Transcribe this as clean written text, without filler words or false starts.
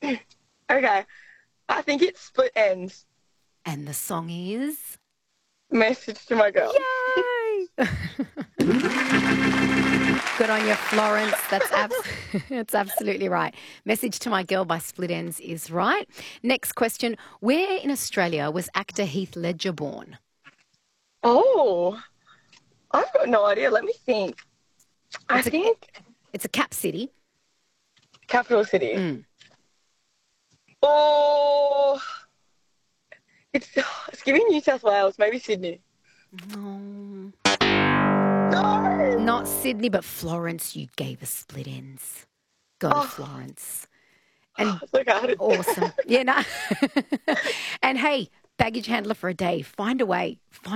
Okay. I think it's Split Ends. And the song is... Message to my girl. Yay! Good on you, Florence. That's absolutely right. Message to My Girl by Split Enz is right. Next question. Where in Australia was actor Heath Ledger born? Oh, I've got no idea. Let me think. I It's a think it's a cap city. capital city. Mm. Oh, it's giving New South Wales, maybe Sydney. No, No. not Sydney, but Florence. You gave us Split Ends. Go, Oh, Florence. And it's okay. awesome. Yeah, no. And hey, baggage handler for a day. Find a way.